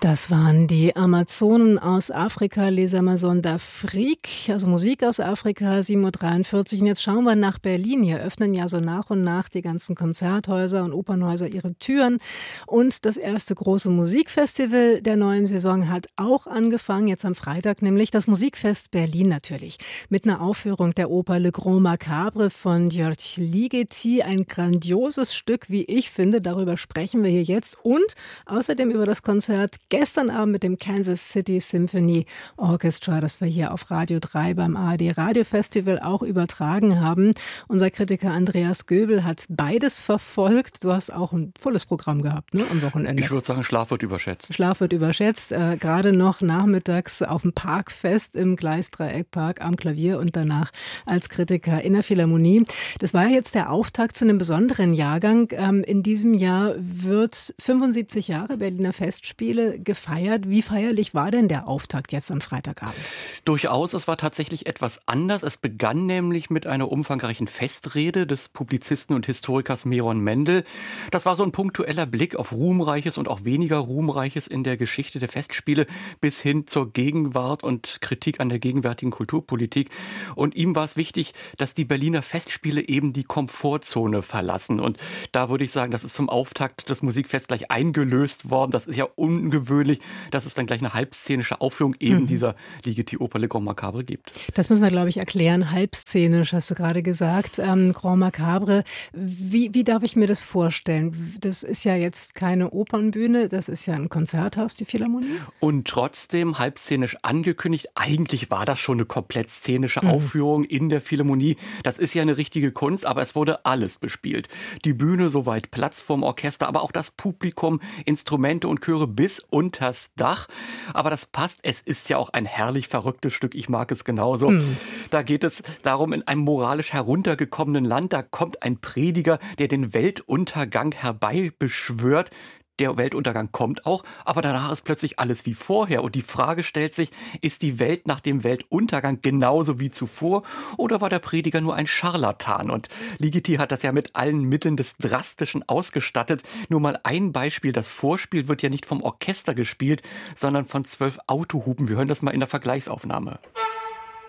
Das waren die Amazonen aus Afrika, Les Amazones d'Afrique, also Musik aus Afrika, 7:43 Uhr. Und jetzt schauen wir nach Berlin. Hier öffnen ja so nach und nach die ganzen Konzerthäuser und Opernhäuser ihre Türen. Und das erste große Musikfestival der neuen Saison hat auch angefangen, jetzt am Freitag, nämlich das Musikfest Berlin natürlich. Mit einer Aufführung der Oper Le Grand Macabre von György Ligeti. Ein grandioses Stück, wie ich finde. Darüber sprechen wir hier jetzt. Und außerdem über das Konzert gestern Abend mit dem Kansas City Symphony Orchestra, das wir hier auf Radio 3 beim ARD Radiofestival auch übertragen haben. Unser Kritiker Andreas Göbel hat beides verfolgt. Du hast auch ein volles Programm gehabt, ne, am Wochenende. Ich würde sagen, Schlaf wird überschätzt. Schlaf wird überschätzt. Gerade noch nachmittags auf dem Parkfest im Gleisdreieckpark am Klavier und danach als Kritiker in der Philharmonie. Das war ja jetzt der Auftakt zu einem besonderen Jahrgang. In diesem Jahr wird 75 Jahre Berliner Festspiele gefeiert. Wie feierlich war denn der Auftakt jetzt am Freitagabend? Durchaus, es war tatsächlich etwas anders. Es begann nämlich mit einer umfangreichen Festrede des Publizisten und Historikers Meron Mendel. Das war so ein punktueller Blick auf Ruhmreiches und auch weniger Ruhmreiches in der Geschichte der Festspiele bis hin zur Gegenwart und Kritik an der gegenwärtigen Kulturpolitik. Und ihm war es wichtig, dass die Berliner Festspiele eben die Komfortzone verlassen. Und da würde ich sagen, das ist zum Auftakt des Musikfests gleich eingelöst worden. Das ist ja ungewöhnlich, dass es dann gleich eine halbszenische Aufführung eben dieser Ligeti-Oper Le Grand Macabre gibt. Das müssen wir, glaube ich, erklären. Halbszenisch, hast du gerade gesagt. Grand Macabre. Wie darf ich mir das vorstellen? Das ist ja jetzt keine Opernbühne, das ist ja ein Konzerthaus, die Philharmonie. Und trotzdem halbszenisch angekündigt. Eigentlich war das schon eine komplett szenische Aufführung in der Philharmonie. Das ist ja eine richtige Kunst, aber es wurde alles bespielt. Die Bühne, soweit Platz vorm Orchester, aber auch das Publikum, Instrumente und Chöre bis unters Dach. Aber das passt, es ist ja auch ein herrlich verrücktes Stück, ich mag es genauso. Da geht es darum, in einem moralisch heruntergekommenen Land, da kommt ein Prediger, der den Weltuntergang herbeibeschwört. Der Weltuntergang kommt auch, aber danach ist plötzlich alles wie vorher. Und die Frage stellt sich, ist die Welt nach dem Weltuntergang genauso wie zuvor oder war der Prediger nur ein Scharlatan? Und Ligeti hat das ja mit allen Mitteln des Drastischen ausgestattet. Nur mal ein Beispiel, das Vorspiel wird ja nicht vom Orchester gespielt, sondern von 12 Autohupen. Wir hören das mal in der Vergleichsaufnahme.